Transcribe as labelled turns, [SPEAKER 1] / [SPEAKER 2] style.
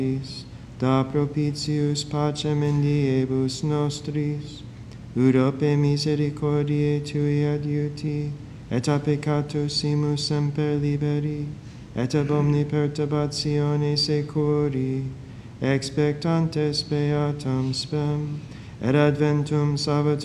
[SPEAKER 1] da propitius pacem in diebus nostris, ut ope misericordiae tui adiuti, et a peccatusimus semper liberi, et ab omni perturbatione securi, expectantes beatam spem, et adventum salvator